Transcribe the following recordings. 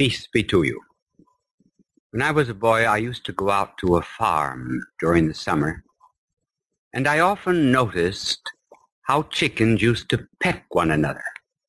Peace be to you. When I was a boy, I used to go out to a farm during the summer, and I often noticed how chickens used to peck one another.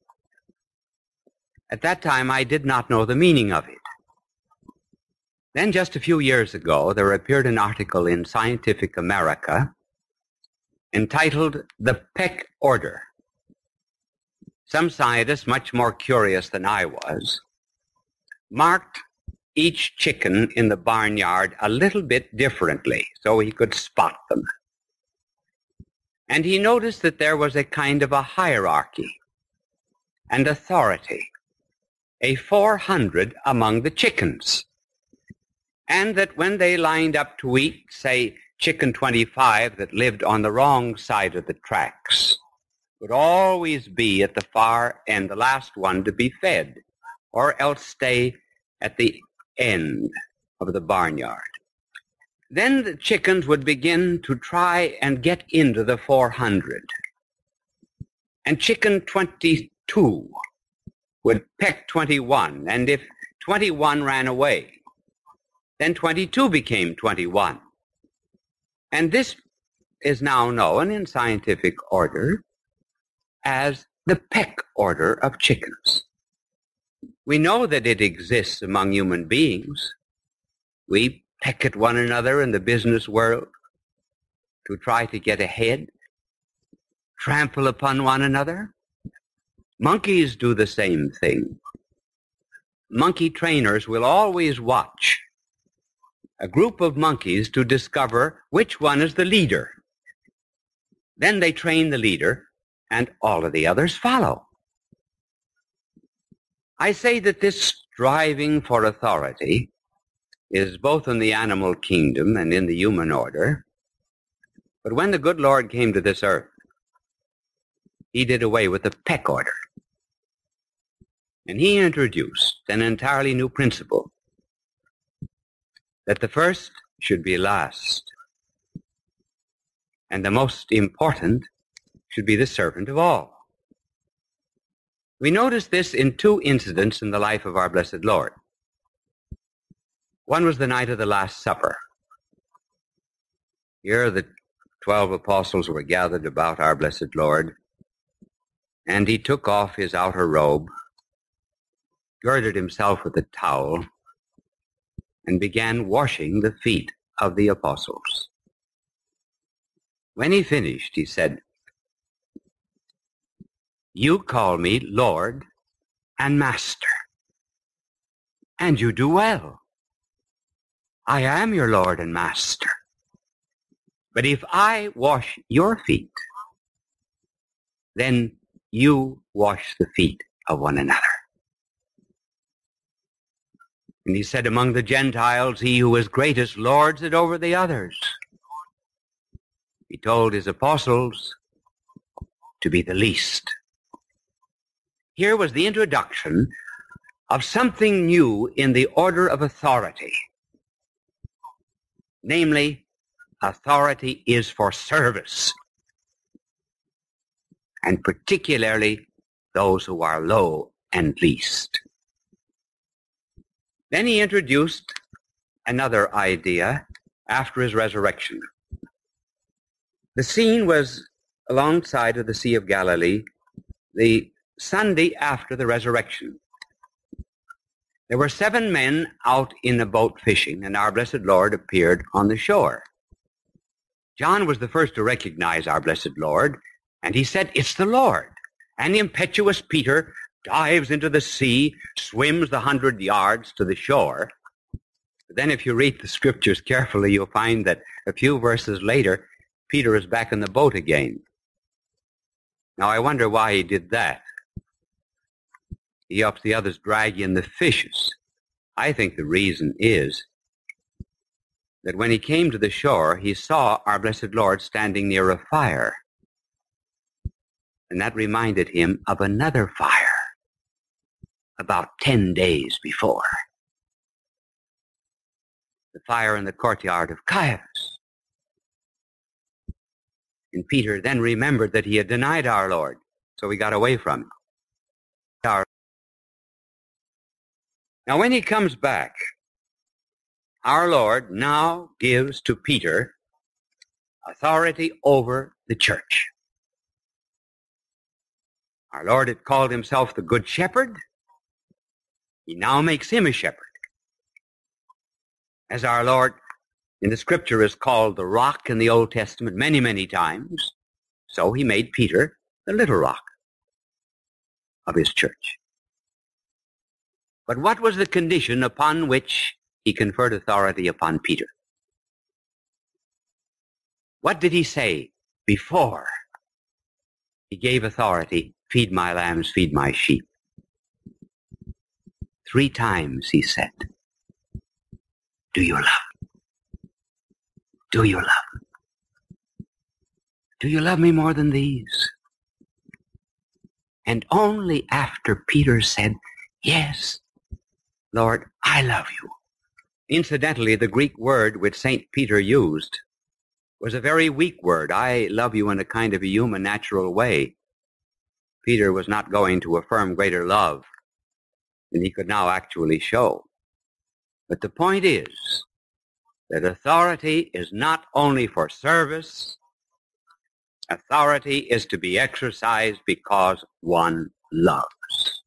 At that time, I did not know the meaning of it. Then just a few years ago, there appeared an article in Scientific America entitled The Peck Order. Some scientists, much more curious than I was, marked each chicken in the barnyard a little bit differently so he could spot them. And he noticed that there was a kind of a hierarchy and authority, a 400 among the chickens, and that when they lined up to eat, say, chicken 25 that lived on the wrong side of the tracks would always be at the far end, the last one to be fed, or else stay at the end of the barnyard. Then the chickens would begin to try and get into the 400. And chicken 22 would peck 21. And if 21 ran away, then 22 became 21. And this is now known in scientific order as the peck order of chickens. We know that it exists among human beings. We peck at one another in the business world to try to get ahead, trample upon one another. Monkeys do the same thing. Monkey trainers will always watch a group of monkeys to discover which one is the leader. Then they train the leader, and all of the others follow. I say that this striving for authority is both in the animal kingdom and in the human order. But when the good Lord came to this earth, he did away with the peck order. And he introduced an entirely new principle, that the first should be last, and the most important should be the servant of all. We notice this in two incidents in the life of our blessed Lord. One was the night of the Last Supper. Here the 12 apostles were gathered about our blessed Lord, and he took off his outer robe, girded himself with a towel, and began washing the feet of the apostles. When he finished, he said, "You call me Lord and Master, and you do well. I am your Lord and Master. But if I wash your feet, then you wash the feet of one another." And he said, "Among the Gentiles, he who is greatest lords it over the others." He told his apostles to be the least. Here was the introduction of something new in the order of authority. Namely, authority is for service, and particularly those who are low and least. Then he introduced another idea after his resurrection. The scene was alongside of the Sea of Galilee, the Sunday after the resurrection. There were 7 men out in a boat fishing, and our blessed Lord appeared on the shore. John was the first to recognize our blessed Lord, and he said, "It's the Lord." And the impetuous Peter dives into the sea, swims the 100 yards to the shore. But then if you read the scriptures carefully, you'll find that a few verses later, Peter is back in the boat again. Now I wonder why he did that. He helps the others drag in the fishes. I think the reason is that when he came to the shore, he saw our blessed Lord standing near a fire. And that reminded him of another fire about 10 days before. The fire in the courtyard of Caiaphas. And Peter then remembered that he had denied our Lord, so he got away from him. Our Now when he comes back, our Lord now gives to Peter authority over the church. Our Lord had called himself the Good Shepherd. He now makes him a shepherd. As our Lord in the Scripture is called the rock in the Old Testament many, many times, so he made Peter the little rock of his church. But what was the condition upon which he conferred authority upon Peter? What did he say before he gave authority? Feed my lambs, feed my sheep. 3 times he said, do you love? Do you love? Do you love me more than these? And only after Peter said, yes, Lord, I love you. Incidentally, the Greek word which St. Peter used was a very weak word. I love you in a kind of a human, natural way. Peter was not going to affirm greater love than he could now actually show. But the point is that authority is not only for service. Authority is to be exercised because one loves.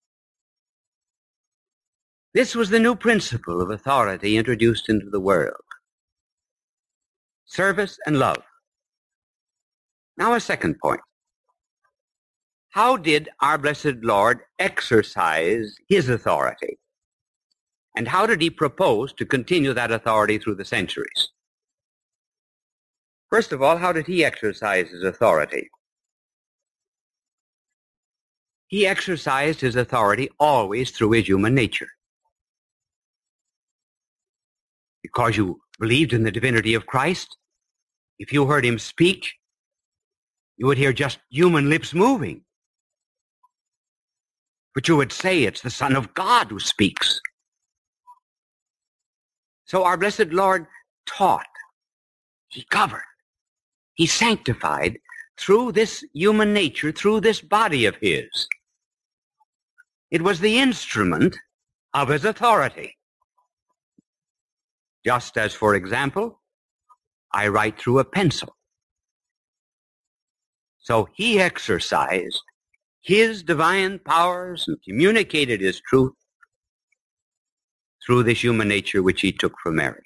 This was the new principle of authority introduced into the world. Service and love. Now a second point. How did our blessed Lord exercise his authority? And how did he propose to continue that authority through the centuries? First of all, how did he exercise his authority? He exercised his authority always through his human nature. Because you believed in the divinity of Christ, if you heard him speak, you would hear just human lips moving. But you would say it's the Son of God who speaks. So our blessed Lord taught, he governed, he sanctified through this human nature, through this body of his. It was the instrument of his authority. Just as, for example, I write through a pencil. So he exercised his divine powers and communicated his truth through this human nature which he took from Mary.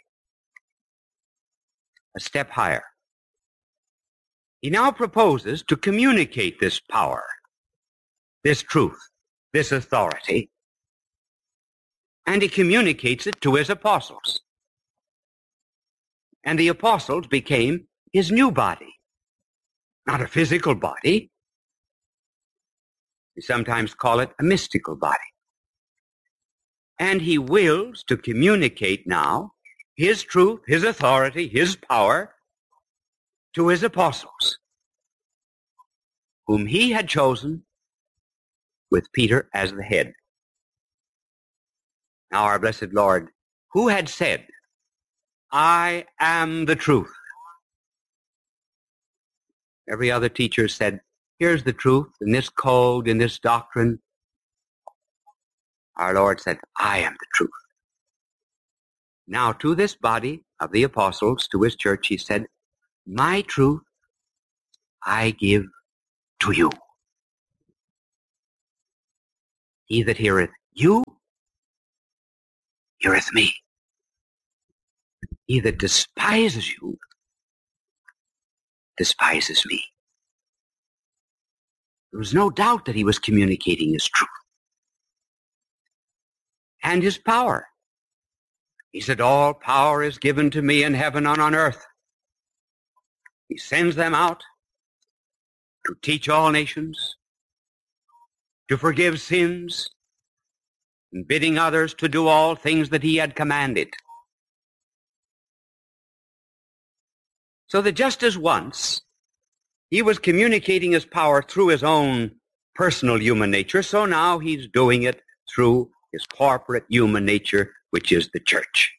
A step higher. He now proposes to communicate this power, this truth, this authority, and he communicates it to his apostles. And the apostles became his new body, not a physical body. We sometimes call it a mystical body. And he wills to communicate now his truth, his authority, his power to his apostles, whom he had chosen with Peter as the head. Now our blessed Lord, who had said, I am the truth. Every other teacher said, here's the truth in this code, in this doctrine. Our Lord said, I am the truth. Now to this body of the apostles, to his church, he said, my truth I give to you. He that heareth you, heareth me. He that despises you, despises me. There was no doubt that he was communicating his truth and his power. He said, all power is given to me in heaven and on earth. He sends them out to teach all nations, to forgive sins, and bidding others to do all things that he had commanded. So that just as once he was communicating his power through his own personal human nature, so now he's doing it through his corporate human nature, which is the church.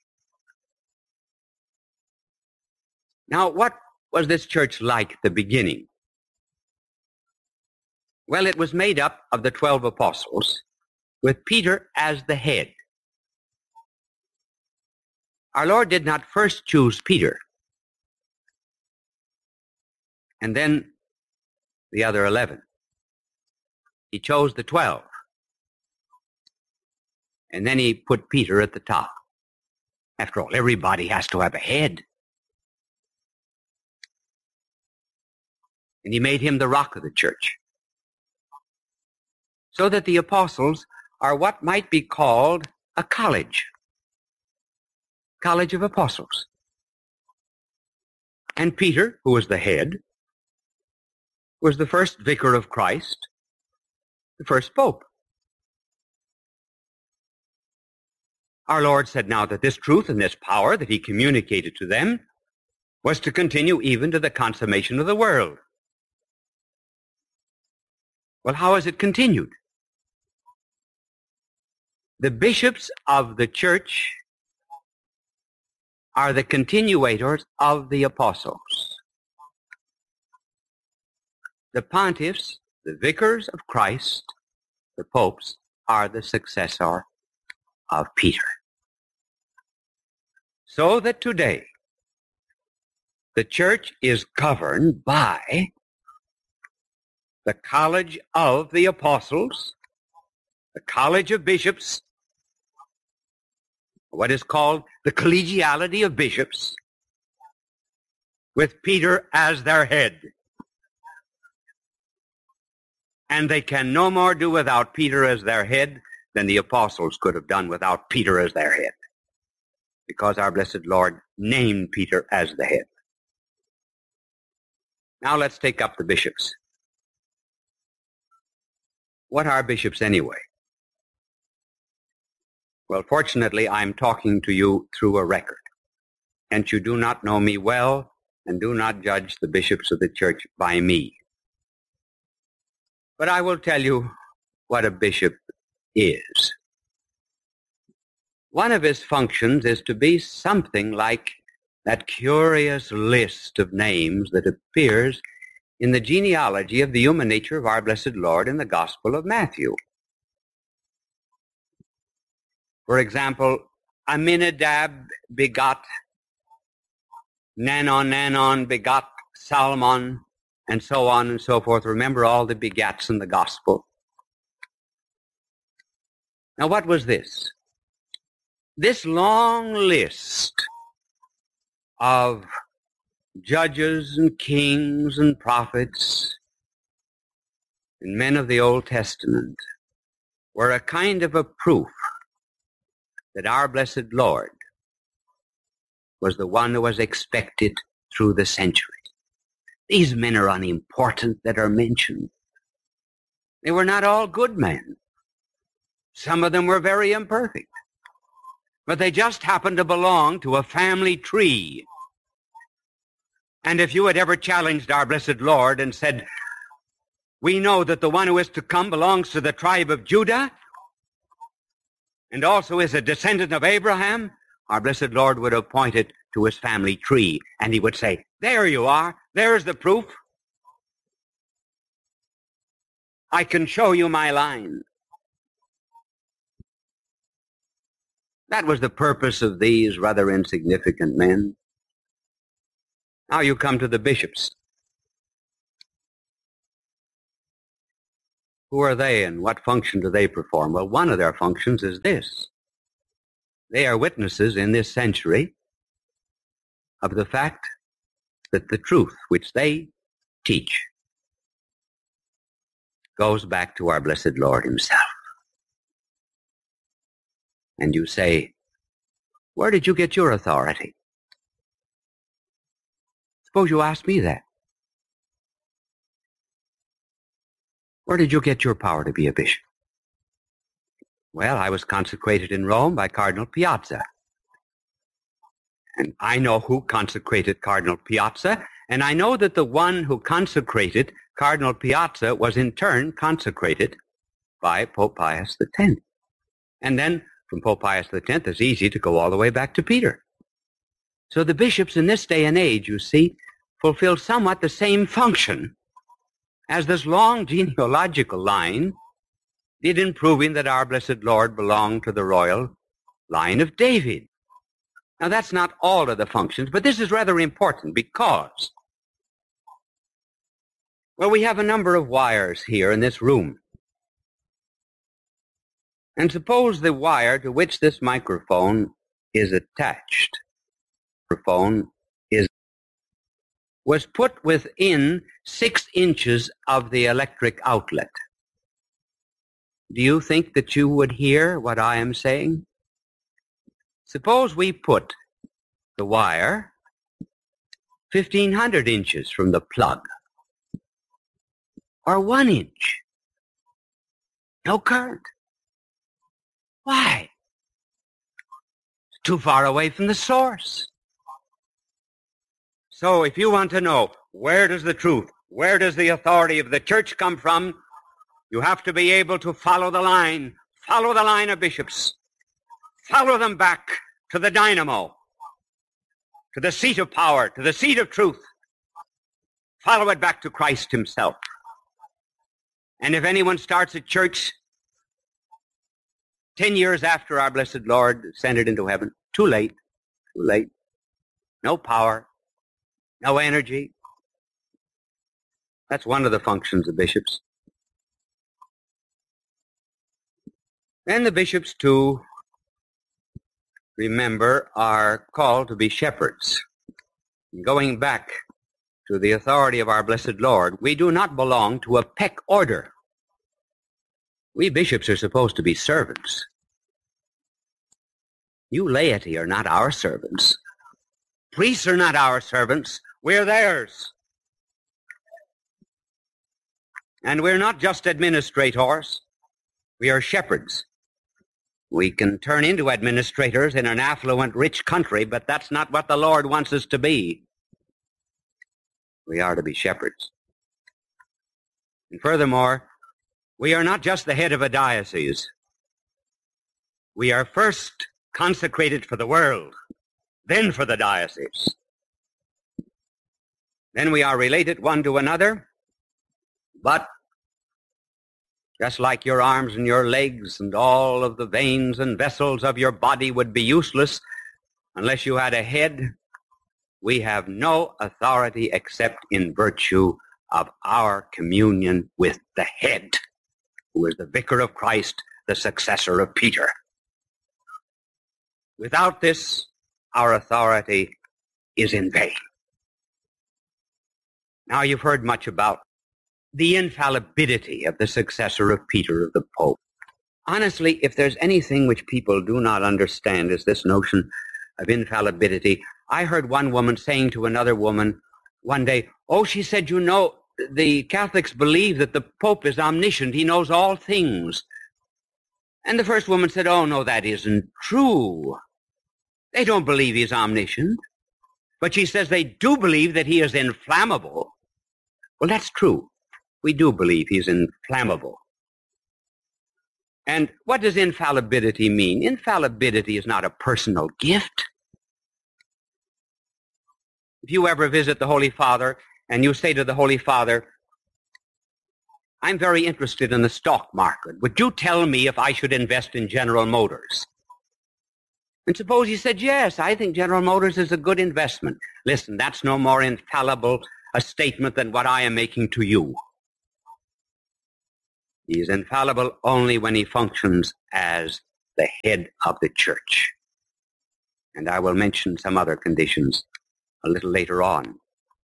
Now, what was this church like at the beginning? Well, it was made up of the 12 apostles, with Peter as the head. Our Lord did not first choose Peter and then the other 11. He chose the 12. And then he put Peter at the top. After all, everybody has to have a head. And he made him the rock of the church. So that the apostles are what might be called a college of apostles. And Peter, who was the head, was the first vicar of Christ, the first pope. Our Lord said now that this truth and this power that he communicated to them was to continue even to the consummation of the world. Well, how has it continued? The bishops of the church are the continuators of the apostles. The pontiffs, the vicars of Christ, the popes, are the successor of Peter. So that today, the church is governed by the college of the apostles, the college of bishops, what is called the collegiality of bishops, with Peter as their head. And they can no more do without Peter as their head than the apostles could have done without Peter as their head, because our blessed Lord named Peter as the head. Now let's take up the bishops. What are bishops anyway? Well, fortunately, I'm talking to you through a record, and you do not know me well, and do not judge the bishops of the church by me. But I will tell you what a bishop is. One of his functions is to be something like that curious list of names that appears in the genealogy of the human nature of our blessed Lord in the Gospel of Matthew. For example, Aminadab begot Nanon, Nanon begot Salmon, and so on and so forth. Remember all the begats in the Gospel. Now what was this? This long list of judges and kings and prophets and men of the Old Testament were a kind of a proof that our blessed Lord was the one who was expected through the centuries. These men are unimportant that are mentioned. They were not all good men. Some of them were very imperfect. But they just happened to belong to a family tree. And if you had ever challenged our blessed Lord and said, we know that the one who is to come belongs to the tribe of Judah and also is a descendant of Abraham, our blessed Lord would have pointed to his family tree, and he would say, there you are, there's the proof. I can show you my line. That was the purpose of these rather insignificant men. Now you come to the bishops. Who are they and what function do they perform? Well, one of their functions is this. They are witnesses in this century of the fact that the truth which they teach goes back to our blessed Lord himself. And you say, where did you get your authority? Suppose you ask me that. Where did you get your power to be a bishop? Well, I was consecrated in Rome by Cardinal Piazza. And I know who consecrated Cardinal Piazza, and I know that the one who consecrated Cardinal Piazza was in turn consecrated by Pope Pius X. And then from Pope Pius X, it's easy to go all the way back to Peter. So the bishops in this day and age, you see, fulfill somewhat the same function as this long genealogical line did in proving that our blessed Lord belonged to the royal line of David. Now, that's not all of the functions, but this is rather important because, well, we have a number of wires here in this room. And suppose the wire to which this microphone is attached, was put within 6 inches of the electric outlet. Do you think that you would hear what I am saying? Suppose we put the wire 1,500 inches from the plug, or 1 inch. No current. Why? It's too far away from the source. So if you want to know where does the truth, where does the authority of the church come from, you have to be able to follow the line of bishops. Follow them back to the dynamo, to the seat of power, to the seat of truth. Follow it back to Christ himself. And if anyone starts a church 10 years after our blessed Lord ascended into heaven, too late. No power, no energy. That's one of the functions of bishops. And the bishops, too, remember, are called to be shepherds. Going back to the authority of our blessed Lord, we do not belong to a peck order. We bishops are supposed to be servants. You laity are not our servants. Priests are not our servants. We're theirs. And we're not just administrators. We are shepherds. We can turn into administrators in an affluent, rich country, but that's not what the Lord wants us to be. We are to be shepherds. And furthermore, we are not just the head of a diocese. We are first consecrated for the world, then for the diocese. Then we are related one to another, but just like your arms and your legs and all of the veins and vessels of your body would be useless unless you had a head, we have no authority except in virtue of our communion with the head, who is the vicar of Christ, the successor of Peter. Without this, our authority is in vain. Now, you've heard much about the infallibility of the successor of Peter, of the Pope. Honestly, if there's anything which people do not understand is this notion of infallibility. I heard one woman saying to another woman one day, oh, she said, you know, the Catholics believe that the Pope is omniscient. He knows all things. And the first woman said, oh, no, that isn't true. They don't believe he's omniscient. But she says they do believe that he is inflammable. Well, that's true. We do believe he's inflammable. And what does infallibility mean? Infallibility is not a personal gift. If you ever visit the Holy Father and you say to the Holy Father, I'm very interested in the stock market. Would you tell me if I should invest in General Motors? And suppose he said, yes, I think General Motors is a good investment. Listen, that's no more infallible a statement than what I am making to you. He is infallible only when he functions as the head of the church. And I will mention some other conditions a little later on.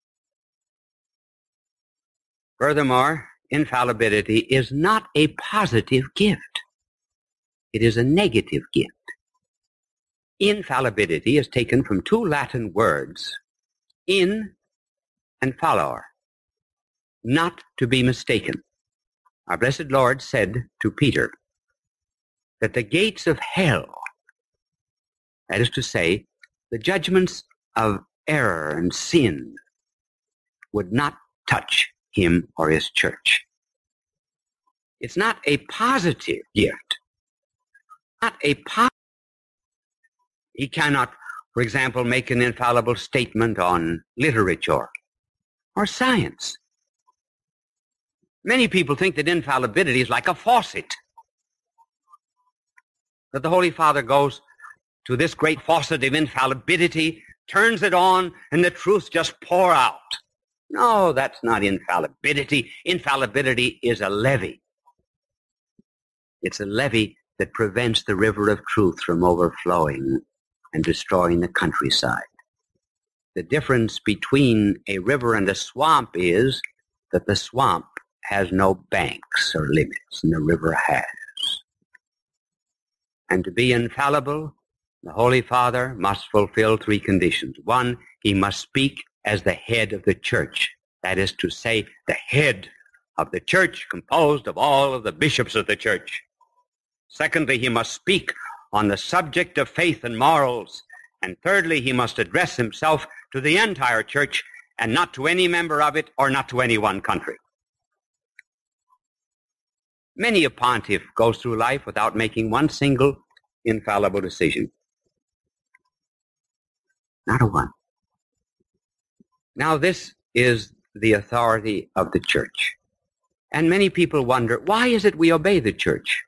Furthermore, infallibility is not a positive gift. It is a negative gift. Infallibility is taken from two Latin words, in and fallor, not to be mistaken. Our blessed Lord said to Peter that the gates of hell, that is to say, the judgments of error and sin, would not touch him or his church. It's not a positive gift. He cannot, for example, make an infallible statement on literature or science. Many people think that infallibility is like a faucet, that the Holy Father goes to this great faucet of infallibility, turns it on, and the truth just pour out. No, that's not infallibility. Infallibility is a levee. It's a levee that prevents the river of truth from overflowing and destroying the countryside. The difference between a river and a swamp is that the swamp has no banks or limits, and the river has. And to be infallible, the Holy Father must fulfill three conditions. One, he must speak as the head of the church. That is to say, the head of the church composed of all of the bishops of the church. Secondly, he must speak on the subject of faith and morals. And thirdly, he must address himself to the entire church and not to any member of it or not to any one country. Many a pontiff goes through life without making one single infallible decision. Not a one. Now this is the authority of the church. And many people wonder, why is it we obey the church?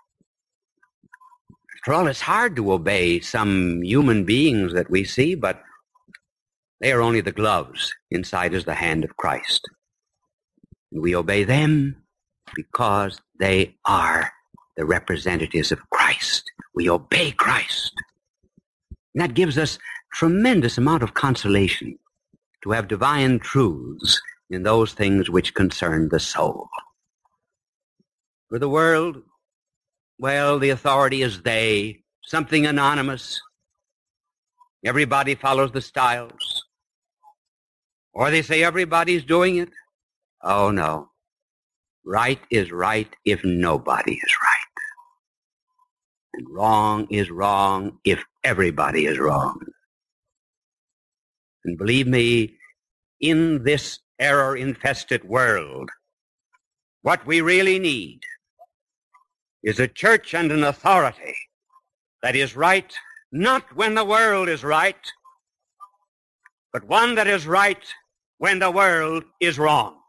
After all, it's hard to obey some human beings that we see, but they are only the gloves. Inside is the hand of Christ. And we obey them because they are the representatives of Christ. We obey Christ. And that gives us tremendous amount of consolation to have divine truths in those things which concern the soul. For the world, well, the authority is they, something anonymous. Everybody follows the styles. Or they say everybody's doing it. Oh, no. Right is right if nobody is right. And wrong is wrong if everybody is wrong. And believe me, in this error-infested world, what we really need is a church and an authority that is right, not when the world is right, but one that is right when the world is wrong.